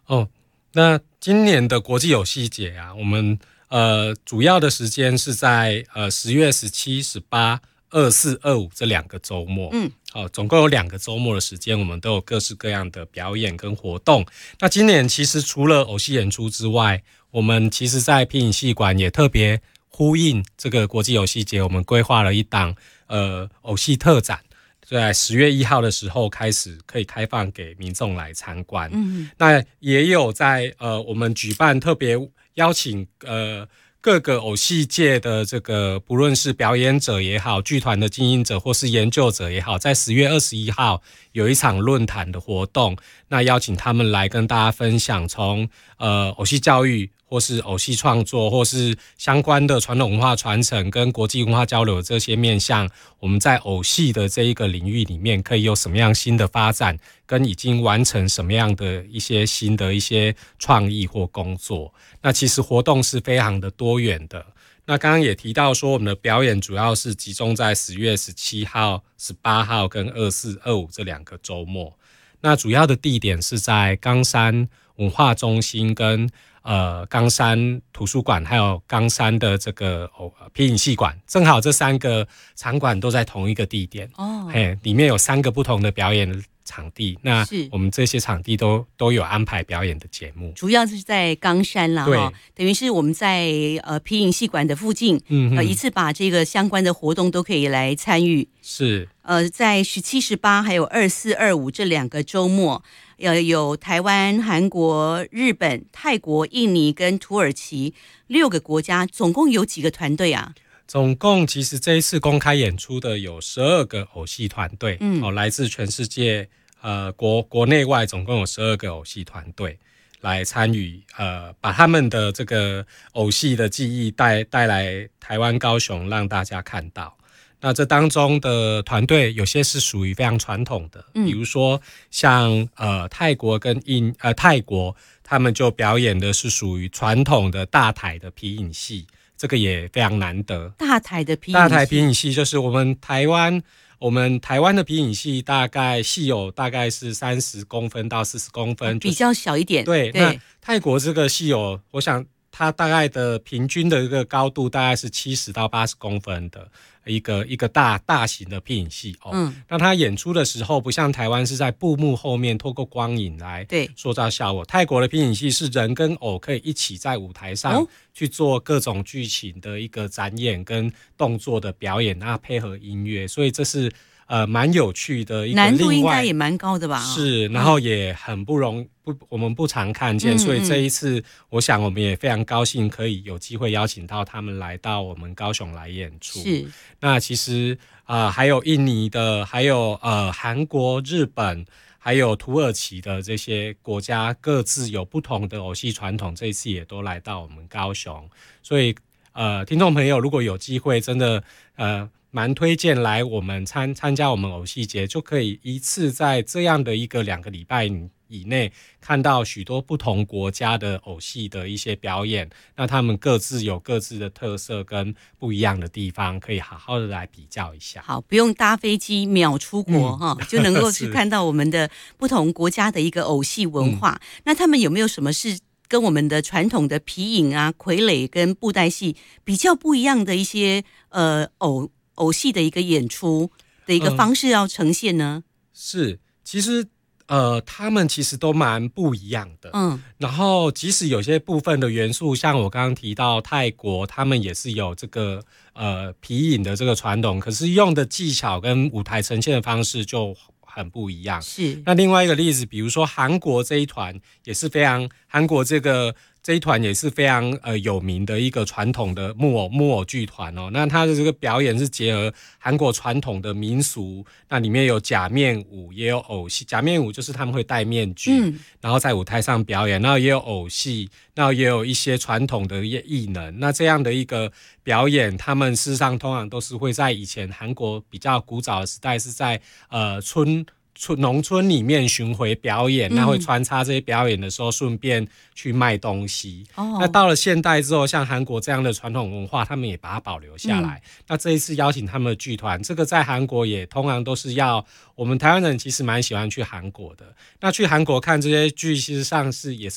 哦，那今年的国际偶戏节啊，我们主要的时间是在10月17、18、24、25这2个周末。总共有2个周末的时间，我们都有各式各样的表演跟活动。那今年其实除了偶戏演出之外，我们其实在皮影戏馆也特别呼应这个国际偶戏节，我们规划了一档偶戏特展。在10月1号的时候开始可以开放给民众来参观。那也有在我们举办特别邀请各个偶戏界的这个不论是表演者也好，剧团的经营者或是研究者也好，在10月21号有一场论坛的活动，那邀请他们来跟大家分享从偶戏教育或是偶戏创作或是相关的传统文化传承跟国际文化交流这些面向，我们在偶戏的这一个领域里面可以有什么样新的发展，跟已经完成什么样的一些新的一些创意或工作。那其实活动是非常的多元的。那刚刚也提到说，我们的表演主要是集中在10月17号、18号跟24、25这2个周末。那主要的地点是在冈山文化中心跟冈山图书馆还有冈山的这个皮影戏馆，正好这3个场馆都在同一个地点。里面有3个不同的表演场地，那我们这些场地都有安排表演的节目， 主要是在冈山啦，等于是我们在皮影戏馆的附近，一次把这个相关的活动都可以来参与。 是在17、18还有24、25这2个周末，有台湾、韩国、日本、泰国、印尼跟土耳其6个国家，总共有几个团队啊？ 总共其实这一次公开演出的有12个偶戏团队，来自全世界国内外总共有12个偶戏团队来参与，把他们的这个偶戏的技艺带来台湾高雄让大家看到。那这当中的团队有些是属于非常传统的，比如说像泰国跟泰国他们就表演的是属于传统的大台的皮影戏，这个也非常难得。 大台的皮影戏， 大台皮影戏就是我们台湾的皮影戏大概戏有大概是30公分到40公分， 比较小一点。 对，那泰国这个戏有，我想它大概的平均的一个高度大概是70到80公分的一个大型的皮影戏那它演出的时候不像台湾是在布幕后面透过光影来塑造效果，泰国的皮影戏是人跟偶可以一起在舞台上去做各种剧情的一个展演跟动作的表演，那配合音乐，所以这是蛮有趣的一个， 难度应该也蛮高的吧？ 是，然后也很我们不常看见，所以这一次我想我们也非常高兴可以有机会邀请到他们来到我们高雄来演出。 是， 那其实还有印尼的，还有韩国、日本还有土耳其的这些国家各自有不同的偶戏传统，这一次也都来到我们高雄，所以听众朋友如果有机会真的蛮推荐来我们参加我们偶戏节，就可以一次在这样的一个2个礼拜以内看到许多不同国家的偶戏的一些表演，那他们各自有各自的特色跟不一样的地方，可以好好的来比较一下。 好，不用搭飞机秒出国就能够去看到我们的不同国家的一个偶戏文化。那他们有没有什么是跟我们的传统的皮影啊、傀儡跟布袋戏比较不一样的一些偶戏的一个演出的一个方式要呈现呢？ 是，其实他们其实都蛮不一样的。然后即使有些部分的元素，像我刚刚提到泰国，他们也是有这个皮影的这个传统，可是用的技巧跟舞台呈现的方式就很不一样。 是。 那另外一个例子，比如说韩国这一团也是非常，韩国这一团也是非常有名的一个传统的木偶剧团那它的这个表演是结合韩国传统的民俗，那里面有假面舞也有偶戏。假面舞就是他们会戴面具然后在舞台上表演，然后也有偶戏，然后也有一些传统的艺能。那这样的一个表演，他们事实上通常都是会在以前韩国比较古早的时代是在农村里面巡回表演，那会穿插这些表演的时候顺便去卖东西。那到了现代之后，像韩国这样的传统文化他们也把它保留下来。那这一次邀请他们的剧团，这个在韩国也通常都是要，我们台湾人其实蛮喜欢去韩国的。那去韩国看这些剧，事实上也是